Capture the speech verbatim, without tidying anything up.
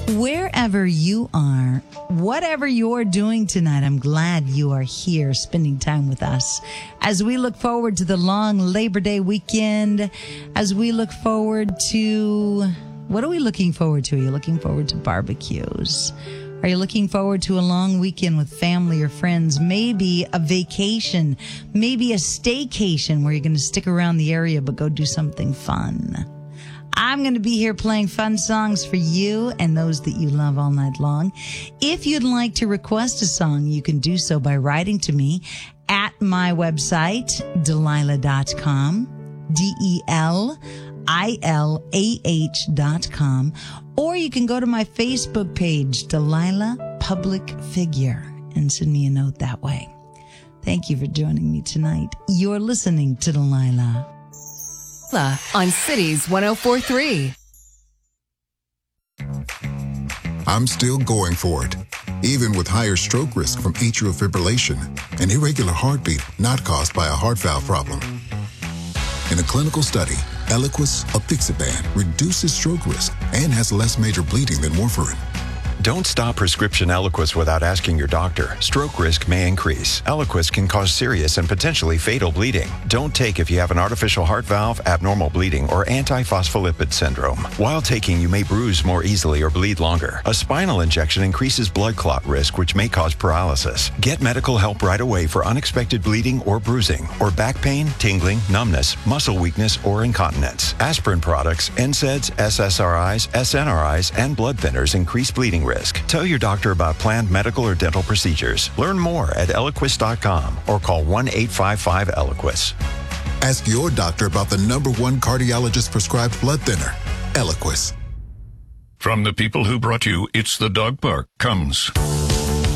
Wherever you are, whatever you're doing tonight, I'm glad you are here spending time with us as we look forward to the long Labor Day weekend, as we look forward to, what are we looking forward to? Are you looking forward to barbecues? Are you looking forward to a long weekend with family or friends? Maybe a vacation, maybe a staycation where you're going to stick around the area but go do something fun. I'm going to be here playing fun songs for you and those that you love all night long. If you'd like to request a song, you can do so by writing to me at my website, Delilah dot com, D E L I L A H dot com, or you can go to my Facebook page, Delilah Public Figure, and send me a note that way. Thank you for joining me tonight. You're listening to Delilah on Cities one oh four point three. I'm still going for it, even with higher stroke risk from atrial fibrillation, an irregular heartbeat not caused by a heart valve problem. In a clinical study, Eliquis apixaban reduces stroke risk and has less major bleeding than warfarin. Don't stop prescription Eliquis without asking your doctor. Stroke risk may increase. Eliquis can cause serious and potentially fatal bleeding. Don't take if you have an artificial heart valve, abnormal bleeding, or antiphospholipid syndrome. While taking, you may bruise more easily or bleed longer. A spinal injection increases blood clot risk, which may cause paralysis. Get medical help right away for unexpected bleeding or bruising, or back pain, tingling, numbness, muscle weakness, or incontinence. Aspirin products, N SAIDs, S S R Is, S N R Is, and blood thinners increase bleeding risk. Tell your doctor about planned medical or dental procedures. Learn more at Eliquis dot com or call one eight five five Eliquis. Ask your doctor about the number one cardiologist prescribed blood thinner, Eliquis. From the people who brought you It's the Dog Park comes